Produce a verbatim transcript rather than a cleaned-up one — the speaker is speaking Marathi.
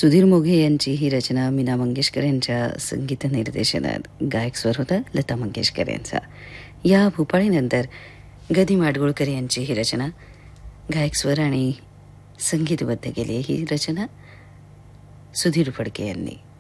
सुधीर मोघे यांची ही रचना मीना मंगेशकर यांच्या संगीत निर्देशनात. गायक स्वर होता लता मंगेशकर यांचा. या भूपाळीनंतर गदी माडगुळकर यांची ही रचना. गायक स्वर आणि संगीतबद्ध केली ही रचना सुधीर फडके यांनी.